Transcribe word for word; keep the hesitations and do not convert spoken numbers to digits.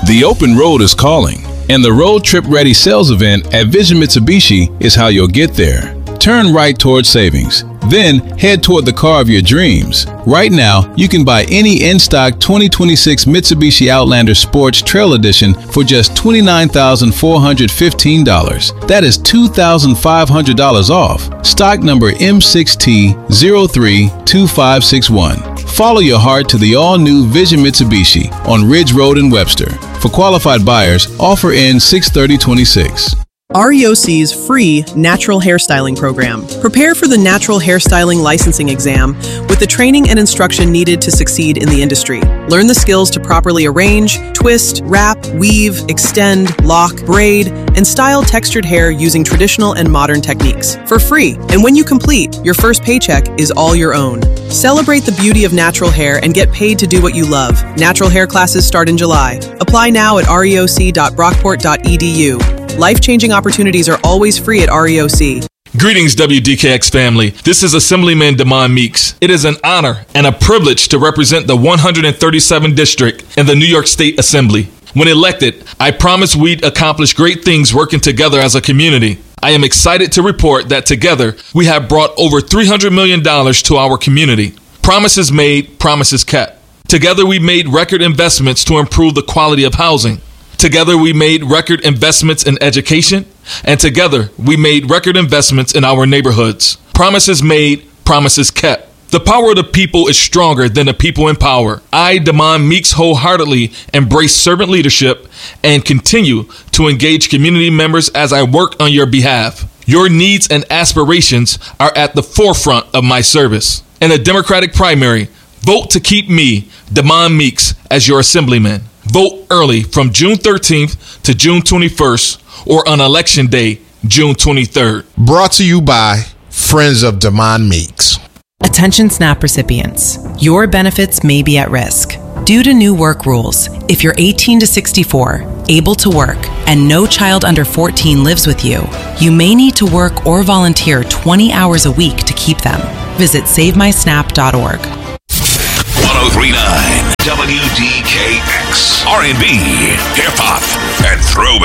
The open road is calling, and the Road Trip Ready sales event at Vision Mitsubishi is how you'll get there. Turn right toward savings, then head toward the car of your dreams. Right now, you can buy any in-stock twenty twenty-six Mitsubishi Outlander Sports Trail Edition for just twenty-nine thousand four hundred fifteen dollars. That is two thousand five hundred dollars off. Stock number M six T zero three two five six one. Follow your heart to the all-new Vision Mitsubishi on Ridge Road in Webster. For qualified buyers, offer ends six thirty twenty-six. R E O C's free natural hairstyling program. Prepare for the natural hairstyling licensing exam with the training and instruction needed to succeed in the industry. Learn the skills to properly arrange, twist, wrap, weave, extend, lock, braid, and style textured hair using traditional and modern techniques for free. And when you complete, your first paycheck is all your own. Celebrate the beauty of natural hair and get paid to do what you love. Natural hair classes start in July. Apply now at reoc dot brockport dot e d u. Life-changing opportunities are always free at R E O C. Greetings, W D K X family. This is Assemblyman Damon Meeks. It is an honor and a privilege to represent the one hundred thirty-seventh District in the New York State Assembly. When elected, I promised we'd accomplish great things working together as a community. I am excited to report that together, we have brought over three hundred million dollars to our community. Promises made, promises kept. Together, we made record investments to improve the quality of housing. Together, we made record investments in education, and together, we made record investments in our neighborhoods. Promises made, promises kept. The power of the people is stronger than the people in power. I, Damon Meeks, wholeheartedly embrace servant leadership and continue to engage community members as I work on your behalf. Your needs and aspirations are at the forefront of my service. In the Democratic primary, vote to keep me, Damon Meeks, as your assemblyman. Vote early from June thirteenth to June twenty-first or on Election Day, June twenty-third. Brought to you by Friends of Damon Meeks. Attention SNAP recipients. Your benefits may be at risk. Due to new work rules, if you're eighteen to sixty-four, able to work, and no child under fourteen lives with you, you may need to work or volunteer twenty hours a week to keep them. Visit save my snap dot org. one oh three point nine W D K X, R and B, hip hop, and throwback.